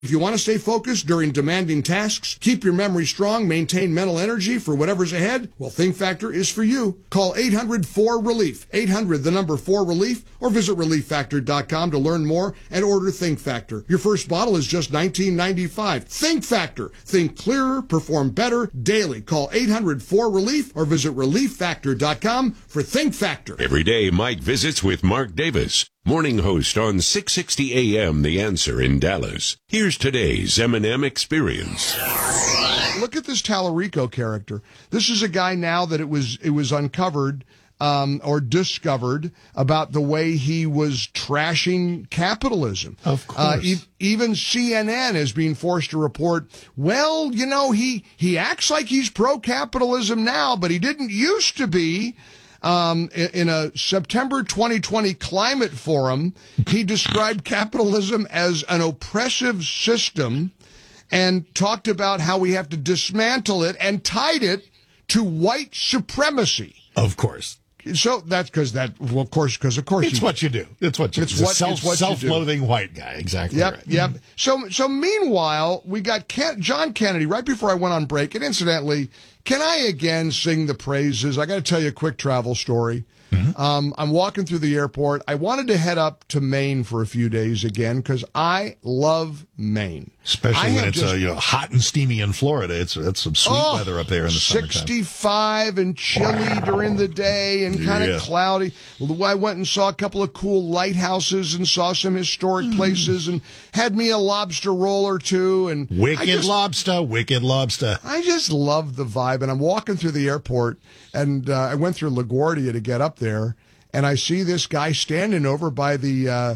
If you want to stay focused during demanding tasks, keep your memory strong, maintain mental energy for whatever's ahead, well, Think Factor is for you. Call 800-4RELIEF, 800-4RELIEF, or visit ReliefFactor.com to learn more and order Think Factor. Your first bottle is just $19.95. Think Factor. Think clearer, perform better daily. Call 800-4RELIEF or visit ReliefFactor.com for Think Factor. Every day, Mike visits with Mark Davis, morning host on 660 AM The Answer in Dallas. Here's today's M&M Experience. Look at this Tallarico character. This is a guy now that it was uncovered or discovered about the way he was trashing capitalism. Of course. Even CNN is being forced to report, well, you know, he acts like he's pro-capitalism now, but he didn't used to be. In a September 2020 climate forum, he described capitalism as an oppressive system and talked about how we have to dismantle it and tied it to white supremacy. Of course. So that's because it's what you do. It's what you do. Self-loathing white guy. Exactly. Yep. Right. Yep. So meanwhile, we got John Kennedy right before I went on break. And incidentally, can I again sing the praises? I got to tell you a quick travel story. Mm-hmm. I'm walking through the airport. I wanted to head up to Maine for a few days again because I love Maine. Especially when it's hot and steamy in Florida. It's some sweet weather up there in the summertime. 65 and chilly during the day and kind of cloudy. I went and saw a couple of cool lighthouses and saw some historic places and had me a lobster roll or two. And wicked lobster. I just love the vibe. And I'm walking through the airport, and I went through LaGuardia to get up there, and I see this guy standing over by the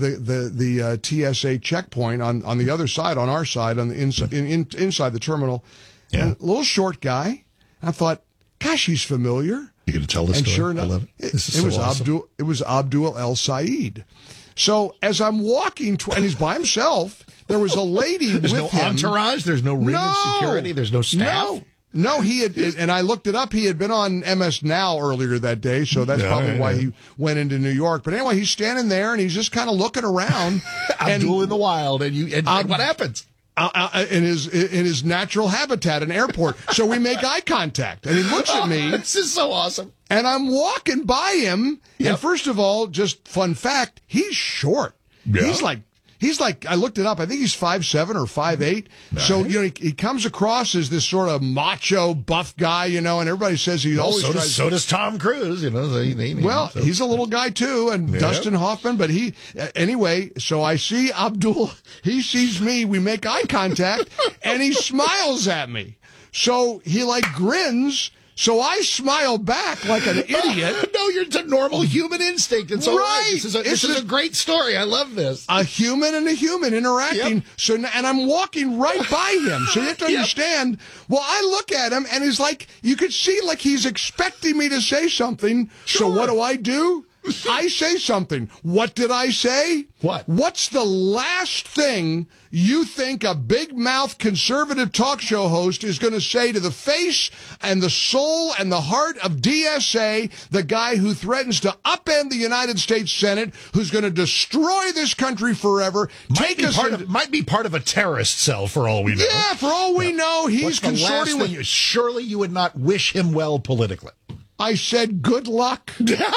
TSA checkpoint on the other side, on our side, on the inside the terminal. Yeah. And a little short guy. I thought, gosh, he's familiar. You going to tell the story? And sure enough, I love it. This is it was awesome. It was Abdul El Said. So as I'm walking, and he's by himself, there was a lady with him. There's no entourage. There's no ring of security. There's no staff. No, he had, and I looked it up. He had been on MS Now earlier that day, so that's probably why he went into New York. But anyway, he's standing there and he's just kind of looking around. Abdul in the wild, and what happens? In his natural habitat, an airport. So we make eye contact, and he looks at me. This is so awesome. And I'm walking by him, and first of all, just fun fact, he's short. Yeah. He's like, I looked it up, I think he's 5'7" or 5'8". Nice. So, he comes across as this sort of macho, buff guy, and everybody says he always tries. So does Tom Cruise, he's a little guy too, and Dustin Hoffman, but anyway, so I see Abdul, he sees me, we make eye contact, and he smiles at me. So he grins. So I smile back like an idiot. No, it's a normal human instinct. It's all right. This is a great story. I love this. A human and a human interacting. Yep. So, and I'm walking right by him. So you have to understand. Well, I look at him, and he's you could see he's expecting me to say something. Sure. So what do? I say something. What did I say? What? What's the last thing you think a big-mouth conservative talk show host is going to say to the face and the soul and the heart of DSA, the guy who threatens to upend the United States Senate, who's going to destroy this country forever, might be part of a terrorist cell for all we know. Yeah, for all we know, he's consorting with... Surely you would not wish him well politically. I said, good luck.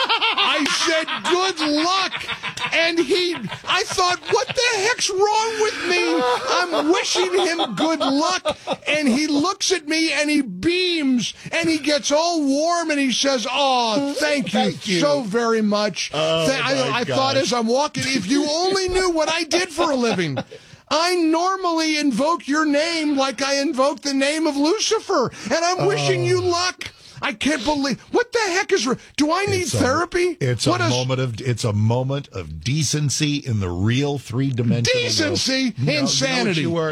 I said, good luck. And I thought, what the heck's wrong with me? I'm wishing him good luck. And he looks at me and he beams and he gets all warm and he says, oh, thank you so very much. I thought as I'm walking, if you only knew what I did for a living. I normally invoke your name like I invoke the name of Lucifer. And I'm wishing you luck. I can't believe. What the heck is? Do I need therapy? It's a moment of decency in the real three-dimensional decency, world. insanity. You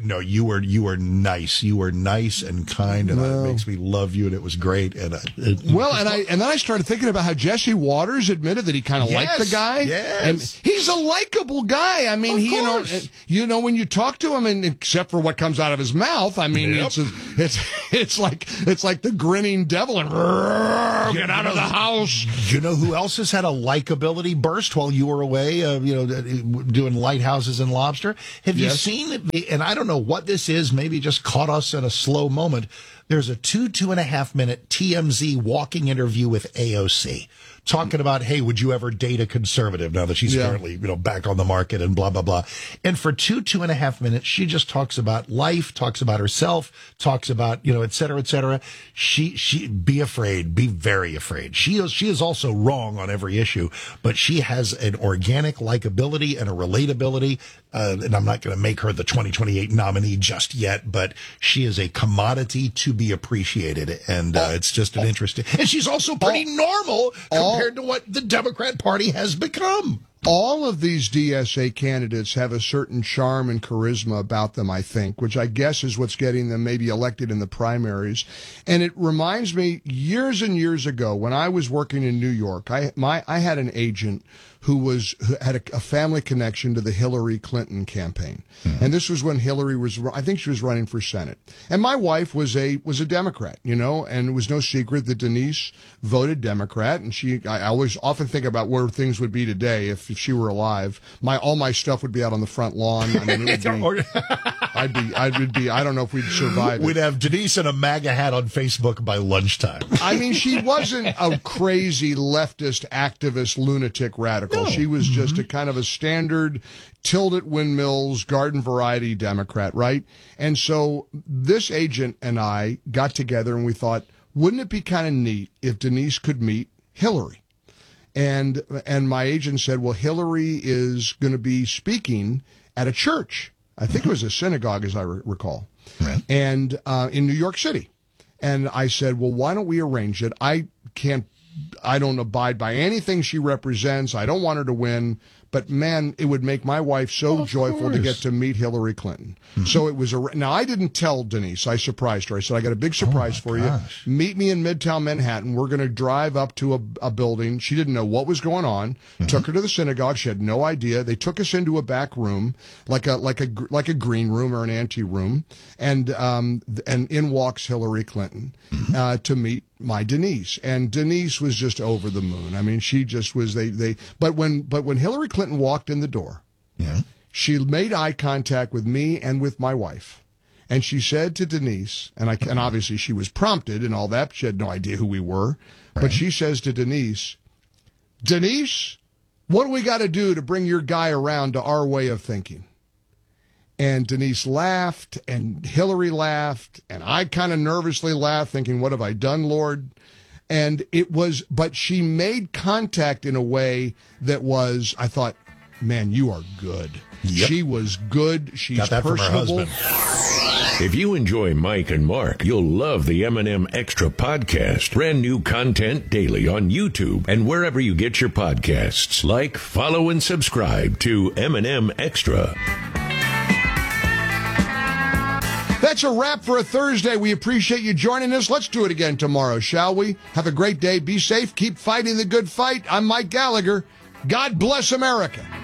were nice. You were nice and kind, and it makes me love you. And it was great. And then I started thinking about how Jesse Waters admitted that he kind of liked the guy. Yes, and he's a likable guy. I mean, when you talk to him, and except for what comes out of his mouth, I mean, it's It's like the grinning devil and get out of the house. You know who else has had a likability burst while you were away, doing Lighthouses and Lobster? Have you seen it? And I don't know what this is. Maybe it just caught us in a slow moment. There's a 2.5 minute TMZ walking interview with AOC talking about, hey, would you ever date a conservative now that she's currently, back on the market and blah, blah, blah. And for 2.5 minutes, she just talks about life, talks about herself, talks about, et cetera, et cetera. She be afraid, be very afraid. She is also wrong on every issue, but she has an organic likability and a relatability. And I'm not going to make her the 2028 nominee just yet, but she is a commodity to be appreciated. And it's just an interesting, and she's also pretty normal compared to what the Democrat Party has become. All of these DSA candidates have a certain charm and charisma about them, I think, which I guess is what's getting them maybe elected in the primaries. And it reminds me, years and years ago, when I was working in New York, I had an agent who had a family connection to the Hillary Clinton campaign. Mm-hmm. And this was when Hillary I think she was running for Senate. And my wife was a Democrat, and it was no secret that Denise voted Democrat. And I always often think about where things would be today if she were alive. All my stuff would be out on the front lawn. I mean, it would be, I don't know if we'd survive. We'd have Denise in a MAGA hat on Facebook by lunchtime. I mean, she wasn't a crazy leftist activist lunatic radical. No. She was just a kind of a standard Tildet Windmills garden variety Democrat, right? And so this agent and I got together and we thought, wouldn't it be kind of neat if Denise could meet Hillary? And my agent said, well, Hillary is going to be speaking at a church. I think it was a synagogue, as I recall, right. And in New York City. And I said, well, why don't we arrange it? I don't abide by anything she represents. I don't want her to win. But, man, it would make my wife so joyful to get to meet Hillary Clinton. Mm-hmm. So it was now, I didn't tell Denise. I surprised her. I said, I got a big surprise for you. Meet me in Midtown Manhattan. We're going to drive up to a building. She didn't know what was going on. Mm-hmm. Took her to the synagogue. She had no idea. They took us into a back room, like a green room or an ante room. And in walks Hillary Clinton to meet my Denise. And Denise was just over the moon. I mean, she just was, but when Hillary Clinton walked in the door, she made eye contact with me and with my wife. And she said to Denise, and obviously she was prompted and all that. She had no idea who we were. Right. But she says to Denise, what do we got to do to bring your guy around to our way of thinking? And Denise laughed, and Hillary laughed, and I kind of nervously laughed, thinking, what have I done, Lord? And but she made contact in a way that was, I thought, man, you are good. Yep. She was good. She's got that personable. From her husband. If you enjoy Mike and Mark, you'll love the M&M Extra podcast. Brand new content daily on YouTube and wherever you get your podcasts. Like, follow, and subscribe to M&M Extra. That's a wrap for a Thursday. We appreciate you joining us. Let's do it again tomorrow, shall we? Have a great day. Be safe. Keep fighting the good fight. I'm Mike Gallagher. God bless America.